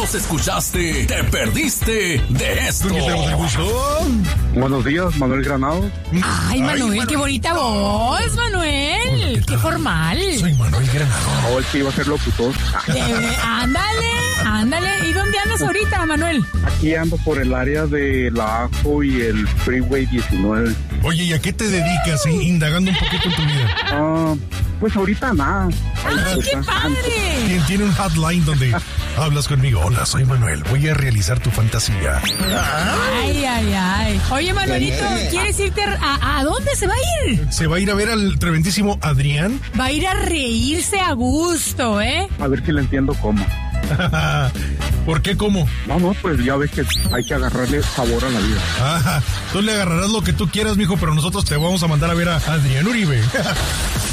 los escuchaste, te perdiste de esto. Buenos días, Manuel Granado. Ay, Manuel, qué bonita voz, Manuel. Qué formal. Soy Manuel Granado. Hoy sí iba a ser locutor. Ándale. ¿Y dónde andas ahorita, Manuel? Aquí ando por el área de La Ajo y el Freeway 19. Oye, ¿y a qué te dedicas? Indagando un poquito en tu vida. Pues ahorita nada. ¡Ay, qué padre! Tiene un hotline donde hablas conmigo. Hola, soy Manuel. Voy a realizar tu fantasía. Ay. Oye, Manuelito, ¿quieres irte a dónde se va a ir? Se va a ir a ver al tremendísimo Adrián. Va a ir a reírse a gusto, ¿eh? A ver si le entiendo cómo. ¿Por qué cómo? No, pues ya ves que hay que agarrarle sabor a la vida. Tú le agarrarás lo que tú quieras, mijo, pero nosotros te vamos a mandar a ver a Adrián Uribe.